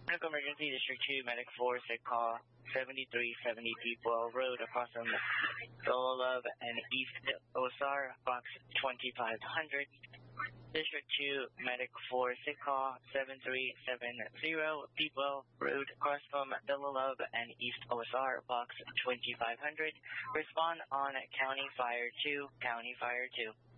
Medical Emergency District 2, Medic 4, sick call 7370 Deepwell Road, across from Love and East Osar, box 2500. District 2, Medic 4, sick call 7370 Deepwell Road, across from Love and East Osar, box 2500. Respond on County Fire 2, County Fire 2.